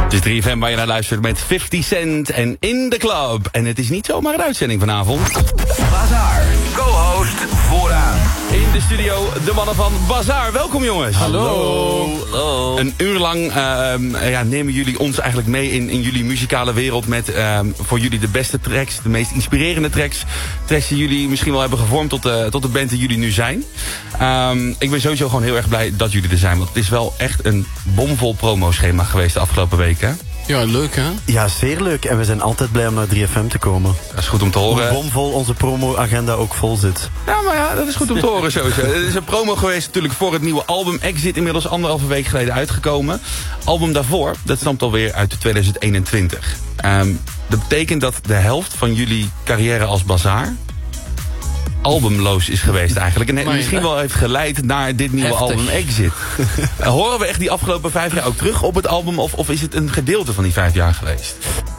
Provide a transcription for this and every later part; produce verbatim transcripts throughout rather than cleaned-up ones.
Het is drie F M waar je naar luistert met fifty cent en In The Club. En het is niet zomaar een uitzending vanavond. Bazaar, co-host vooraan. In de studio de mannen van Bazaar. Welkom jongens. Hallo. Hallo. Een uur lang uh, ja, nemen jullie ons eigenlijk mee in, in jullie muzikale wereld... met uh, voor jullie de beste tracks, de meest inspirerende tracks. Tracks die jullie misschien wel hebben gevormd tot de, tot de band die jullie nu zijn. Um, ik ben sowieso gewoon heel erg blij dat jullie er zijn. Want het is wel echt een bomvol promoschema geweest de afgelopen weken. Ja, leuk hè? Ja, zeer leuk. En we zijn altijd blij om naar drie F M te komen. Dat is goed om te horen. Hoe bomvol onze promo-agenda ook vol zit. Ja, maar ja, dat is goed om te horen sowieso. Het is een promo geweest natuurlijk voor het nieuwe album Exit. Inmiddels anderhalve week geleden uitgekomen. Album daarvoor, dat stamt alweer uit tweeduizend eenentwintig. Um, dat betekent dat de helft van jullie carrière als Bazaar albumloos is geweest eigenlijk. En misschien wel heeft geleid naar dit nieuwe Heftig. album Exit. Horen we echt die afgelopen vijf jaar ook terug op het album? Of, of is het een gedeelte van die vijf jaar geweest?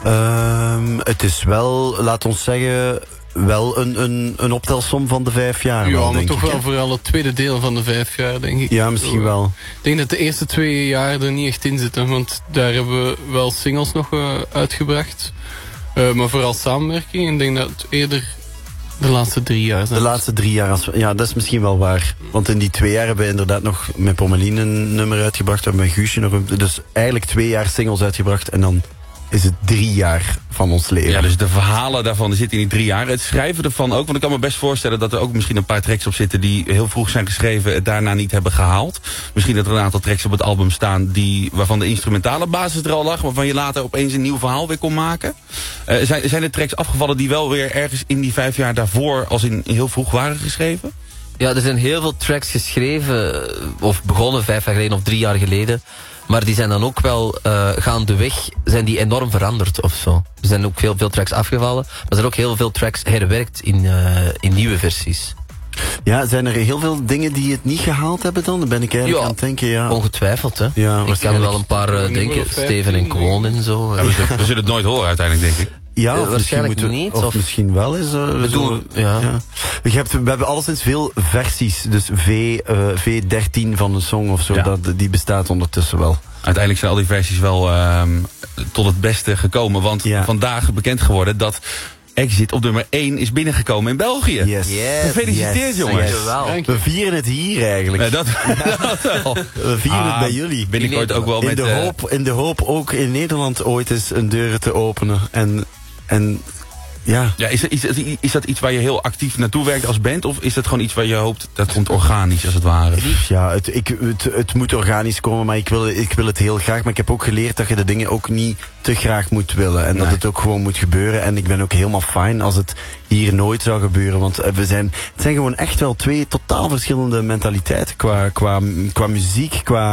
Um, het is wel, laat ons zeggen, wel een, een, een optelsom van de vijf jaar. Ja, wel, maar denk toch ik, wel hè? vooral het tweede deel van de vijf jaar, denk ik. Ja, misschien wel. Ik denk dat de eerste twee jaar er niet echt in zitten, want daar hebben we wel singles nog uh, uitgebracht. Uh, maar vooral samenwerking. Ik denk dat het eerder de laatste drie jaar zijn. De laatste drie jaar, als we, ja, dat is misschien wel waar. Want in die twee jaar hebben we inderdaad nog met Pommeline een nummer uitgebracht. En met Guusje nog een, dus eigenlijk twee jaar singles uitgebracht. En dan is het drie jaar van ons leven. Ja, dus de verhalen daarvan zitten in die drie jaar. Het schrijven ervan ook, want ik kan me best voorstellen dat er ook misschien een paar tracks op zitten die heel vroeg zijn geschreven, het daarna niet hebben gehaald. Misschien dat er een aantal tracks op het album staan die, waarvan de instrumentale basis er al lag, waarvan je later opeens een nieuw verhaal weer kon maken. Uh, zijn, zijn er tracks afgevallen die wel weer ergens in die vijf jaar daarvoor als in heel vroeg waren geschreven? Ja, er zijn heel veel tracks geschreven, of begonnen vijf jaar geleden of drie jaar geleden. Maar die zijn dan ook wel uh, gaandeweg, zijn die enorm veranderd of zo. Er zijn ook veel, veel tracks afgevallen, maar er zijn ook heel veel tracks herwerkt in, uh, in nieuwe versies. Ja, zijn er heel veel dingen die het niet gehaald hebben dan? Dan ben ik eigenlijk Ja, aan het denken, ja. Ongetwijfeld, hè. Ja, ik kan er wel een paar uh, denken, Steven en Kwon en zo. Ja, we, zullen, we zullen het nooit horen uiteindelijk, denk ik. Ja, Uh, of waarschijnlijk misschien niet, Of, of- misschien wel eens. Uh, We zo, doen- ja. Je hebt, we hebben alleszins veel versies. Dus V, uh, V dertien van een song of zo, Ja. dat, die bestaat ondertussen wel. Uiteindelijk zijn al die versies wel um, tot het beste gekomen. Want Ja. vandaag bekend geworden dat Exit op nummer één is binnengekomen in België. Yes. Gefeliciteerd, jongens. Dankjewel. Dank je. We vieren het hier eigenlijk. Nee, dat, dat wel. We vieren het Ah, bij jullie. Binnenkort ook wel In met... de, eh, hoop, in de hoop ook in Nederland ooit eens een deur te openen. En, en ja... Ja, is, is, is dat iets waar je heel actief naartoe werkt als band? Of is dat gewoon iets waar je hoopt, dat komt organisch als het ware? Ja, het, ik, het, het moet organisch komen, maar ik wil, ik wil het heel graag. Maar ik heb ook geleerd dat je de dingen ook niet te graag moet willen. En dat Nee. het ook gewoon moet gebeuren. En ik ben ook helemaal fijn als het hier nooit zou gebeuren. Want we zijn, het zijn gewoon echt wel twee totaal verschillende mentaliteiten. Qua, qua, qua muziek, qua...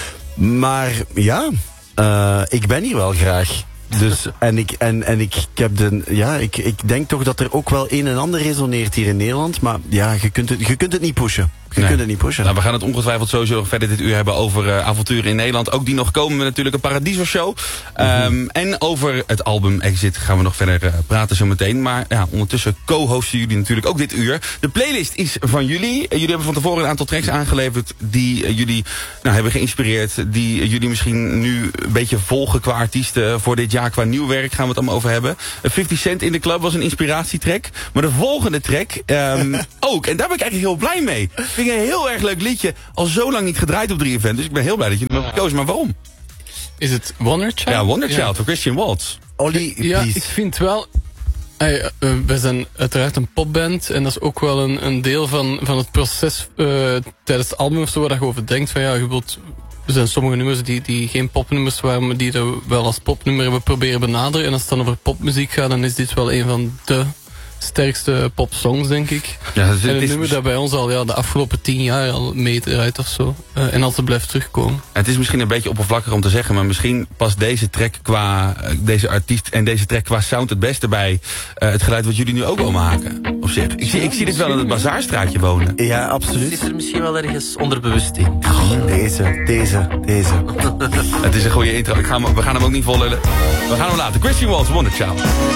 Maar ja, uh, ik ben hier wel graag. Dus, en ik, en, en ik, ik heb de, ja, ik, ik denk toch dat er ook wel een en ander resoneert hier in Nederland. Maar ja, je kunt het, je kunt het niet pushen. Je Nee. kunt het niet pushen. Nou, we gaan het ongetwijfeld sowieso nog verder dit uur hebben over uh, avonturen in Nederland. Ook die nog komen, we natuurlijk een Paradiso Show. Um, en over het album Exit gaan we nog verder uh, praten zo meteen. Maar ja, ondertussen co-hosten jullie natuurlijk ook dit uur. De playlist is van jullie. Uh, jullie hebben van tevoren een aantal tracks aangeleverd die uh, jullie nou, hebben geïnspireerd. Die uh, jullie misschien nu een beetje volgen qua artiesten voor dit jaar. Qua nieuw werk gaan we het allemaal over hebben. Uh, fifty cent in the Club was een inspiratietrack. Maar de volgende track um, ook. En daar ben ik eigenlijk heel blij mee. Vind ik een heel erg leuk liedje. Al zo lang niet gedraaid op drie F M. Dus ik ben heel blij dat je het hebt gekozen. Maar waarom? Is het Wonder Child? Ja, Wonder Child Ja. van Christian Waltz. Olly, Ja, please. ik vind wel... Hey, uh, we zijn uiteraard een popband en dat is ook wel een, een deel van, van het proces uh, tijdens het album of zo, waar je over denkt van ja, je wilt... Er zijn sommige nummers die, die geen popnummers waren, maar die we wel als popnummer hebben proberen benaderen. En als het dan over popmuziek gaat, dan is dit wel een van de sterkste popsongs, denk ik. Ja, het is- en het een is- nummer dat bij ons al ja, de afgelopen tien jaar al meedraait of zo. Uh, en altijd blijft terugkomen. Het is misschien een beetje oppervlakkig om te zeggen, maar misschien past deze track qua uh, deze artiest en deze track qua sound het beste bij uh, het geluid wat jullie nu ook wel maken. Op zich. Ik zie, ik zie dit wel in het Bazaarstraatje wonen. Ja, Zit absoluut. er misschien wel ergens onderbewust in. Deze, deze, deze. Het is een goede intro. Ik ga hem, we gaan hem ook niet vol lullen. We gaan hem laten. Christian Waltz, Wonder Child.